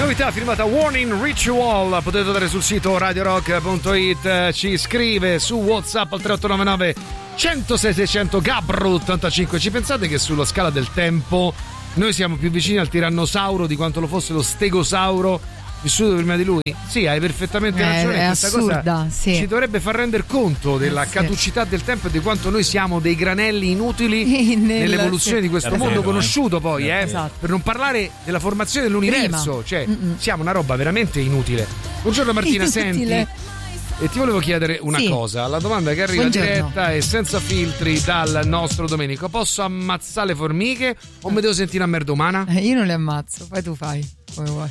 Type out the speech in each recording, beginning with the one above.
Novità firmata Warning Ritual, potete andare sul sito radiorock.it, ci scrive su WhatsApp al 3899 106 600 Gabro 85. Ci pensate che sulla scala del tempo noi siamo più vicini al tirannosauro di quanto lo fosse lo stegosauro vissuto prima di lui? Sì, hai perfettamente ragione. È questa assurda, cosa sì. ci dovrebbe far rendere conto della caducità del tempo e di quanto noi siamo dei granelli inutili nell'evoluzione di questo mondo conosciuto poi, esatto. Per non parlare della formazione dell'universo. Cioè siamo una roba veramente inutile. Buongiorno Martina, Inutile. senti, e ti volevo chiedere una cosa. La domanda che arriva Buongiorno. diretta e senza filtri dal nostro Domenico: posso ammazzare le formiche o mi devo sentire una merda umana? Io non le ammazzo, poi tu fai come vuoi.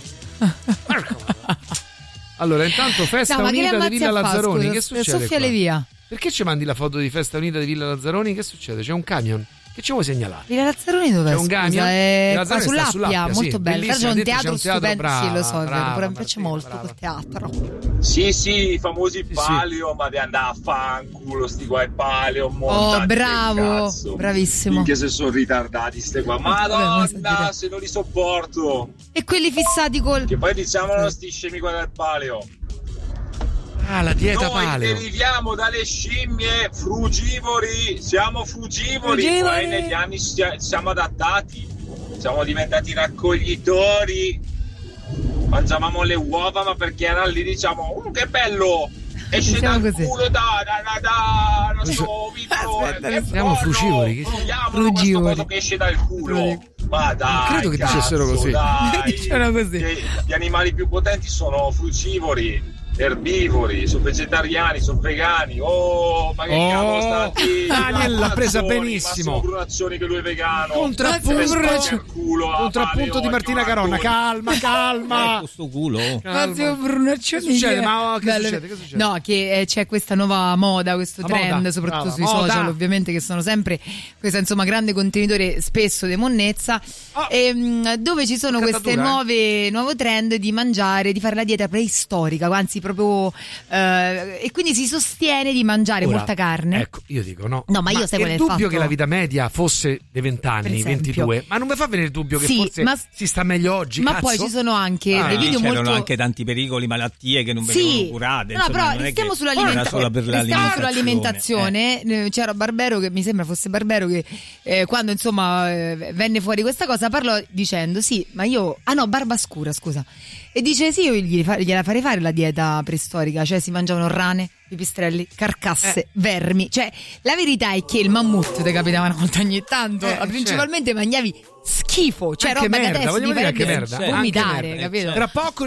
Allora, intanto Festa No, ma che le Unita di ammazzi Villa a fa, Lazzaroni, scusa? che succede Soffiale qua? via. Perché ci mandi la foto di Festa Unita di Villa Lazzaroni? Che succede? C'è un camion? Che ci vuoi segnalare? Villa Lazzaroni dov'è? C'è un camion? Scusa, Villa è qua Lazzaroni sta sull'Appia, sì, molto bello. Tra bellissimo. l'altro c'è un Dentro teatro stupendo, brava, sì, lo so, è vero, brava, pure mi piace Martina, molto brava. quel teatro. Sì, i famosi palio, ma di andare a fanculo, sti qua palio, Oh, bravo, bravissimo. Minchia se sono ritardati ste qua, madonna, se non li sopporto. E quelli fissati col... Che poi diciamolo sti scemi qua del paleo. Ah, la dieta Noi paleo. deriviamo dalle scimmie frugivori, siamo frugivori, poi negli anni siamo adattati, siamo diventati raccoglitori, mangiavamo le uova, ma perché erano lì, diciamo, che bello, esce dal culo da non so, siamo frugivori. frugivori che esce dal culo. Ma dai, credo che dicessero così. Dicevano così. Gli animali più potenti sono frugivori, erbivori, sono vegetariani, sono vegani. Oh, ma che cavolo stati? Daniel l'ha presa benissimo. Brunaccioni che lui è vegano. Contrappunto di Martina Caronna. Calma. Questo culo. Massimo Brunaccioni. Che succede? Ma che Bello. succede? Che succede? No, che c'è questa nuova moda, questo La trend, moda. soprattutto Brava, sui moda. social, ovviamente, che sono sempre questa, insomma, grande contenitore spesso di monnezza, dove ci sono queste nuovo trend di mangiare, di fare la dieta preistorica, anzi proprio e quindi si sostiene di mangiare molta carne. Ecco, io dico no. No, ma io sai qual è il dubbio fatto? che la vita media fosse dei 20 anni, 22, ma non mi fa venire il dubbio che forse si sta meglio oggi, ma cazzo? poi ci sono anche dei video c'erano molto... anche tanti pericoli, malattie che non venivano curate. No, insomma, però non è stiamo che era solo per sull'alimentazione. C'era Barbero, che mi sembra fosse Barbero, che quando insomma venne fuori questa cosa parlò dicendo sì, ma io... Ah no, Barbascura, scusa. E dice sì, io gliela farei fare la dieta preistorica, cioè si mangiavano rane, pipistrelli, carcasse, vermi. Cioè la verità è che il mammut ti capitava una volta ogni tanto, principalmente mangiavi schifo, cioè anche roba merda, che adesso vogliamo ti dire farebbe anche merda, vomitare, anche merda. capito? Tra poco